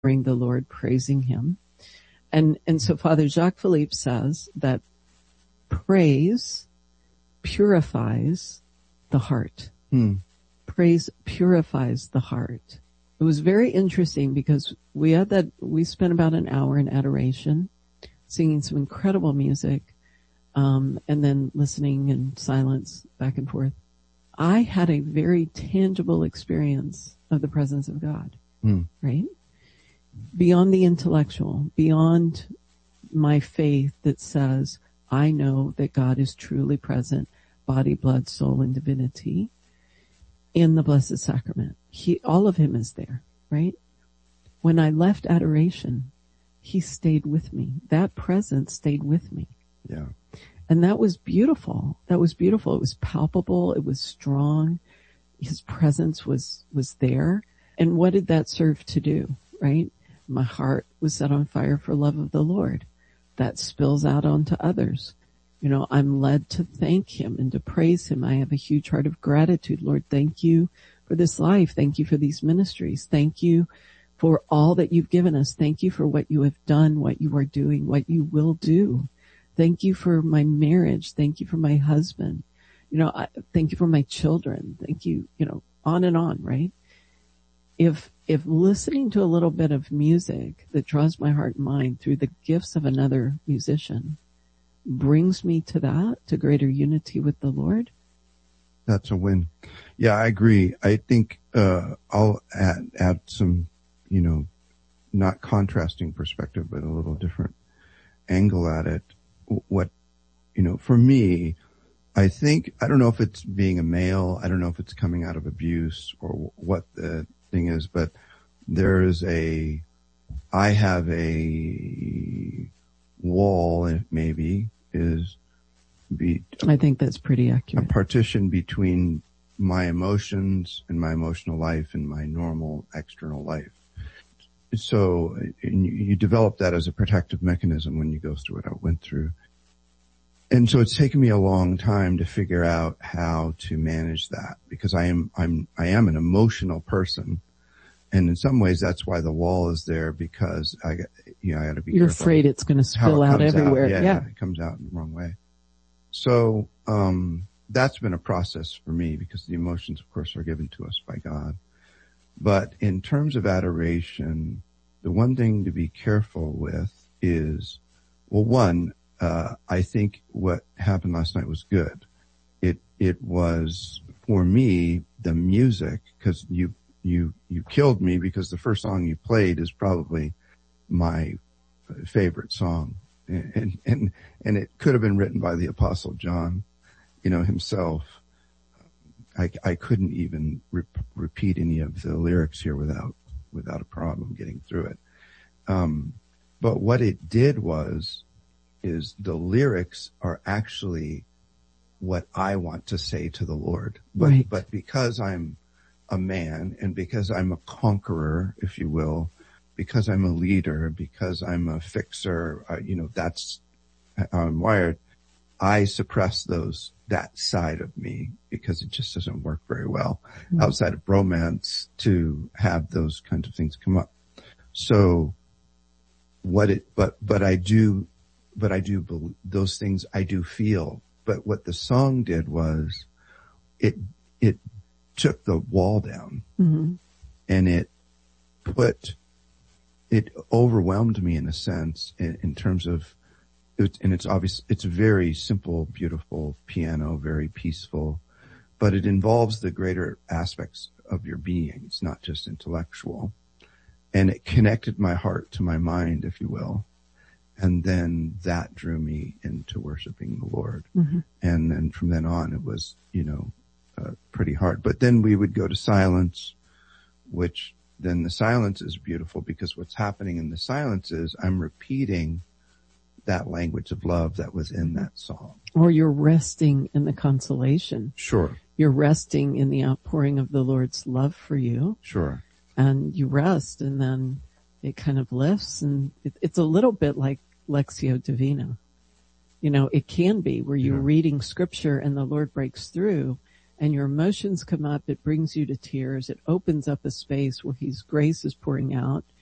adoring the Lord, praising him. And so Father Jacques Philippe says that praise purifies the heart. Praise purifies the heart. It was very interesting because we spent about an hour in adoration, singing some incredible music, and then listening in silence back and forth. I had a very tangible experience of the presence of God, right? Beyond the intellectual, beyond my faith that says, I know that God is truly present, body, blood, soul, and divinity in the Blessed Sacrament. All of him is there, right? When I left adoration, he stayed with me. That presence stayed with me. Yeah. And that was beautiful. That was beautiful. It was palpable. It was strong. His presence was there. And what did that serve to do, right? My heart was set on fire for love of the Lord. That spills out onto others. You know, I'm led to thank him and to praise him. I have a huge heart of gratitude. Lord, thank you for this life. Thank you for these ministries. Thank you for all that you've given us. Thank you for what you have done, what you are doing, what you will do. Thank you for my marriage. Thank you for my husband. You know, thank you for my children. Thank you, on and on, right? If listening to a little bit of music that draws my heart and mind through the gifts of another musician brings me to greater unity with the Lord, that's a win. Yeah, I agree. I think, I'll add some, not contrasting perspective, but a little different angle at it. What, for me, I don't know if it's being a male, I don't know if it's coming out of abuse or what the thing is, but I have a wall, and maybe I think that's pretty accurate. A partition between my emotions and my emotional life and my normal external life. So you develop that as a protective mechanism when you go through what I went through. And so it's taken me a long time to figure out how to manage that, because I am an emotional person. And in some ways that's why the wall is there, because I got to be careful. You're afraid it's going to spill out everywhere. Yeah. It comes out in the wrong way. So, that's been a process for me, because the emotions, of course, are given to us by God. But in terms of adoration, the one thing to be careful with is, well, one, I think what happened last night was good. It was, for me, the music, because you killed me, because the first song you played is probably my favorite song. And it could have been written by the Apostle John, himself. I couldn't even repeat any of the lyrics here without a problem getting through it. But what it did is the lyrics are actually what I want to say to the Lord. Right. But because I'm a man, and because I'm a conqueror, if you will, because I'm a leader, because I'm a fixer, that's how I'm wired, I suppress that side of me, because it just doesn't work very well outside of romance to have those kinds of things come up. So but I do believe those things I do feel. But what the song did was it took the wall down, and it overwhelmed me in a sense, in terms of, and it's obvious, it's very simple, beautiful piano, very peaceful, but it involves the greater aspects of your being. It's not just intellectual. And it connected my heart to my mind, if you will. And then that drew me into worshiping the Lord. And then from then on, it was, pretty hard. But then we would go to silence, which then the silence is beautiful, because what's happening in the silence is I'm repeating that language of love that was in that song. Or you're resting in the consolation. Sure. You're resting in the outpouring of the Lord's love for you. Sure. And you rest, and then it kind of lifts, and it's a little bit like Lectio Divina. It can be where you're reading scripture and the Lord breaks through and your emotions come up. It brings you to tears. It opens up a space where His grace is pouring out.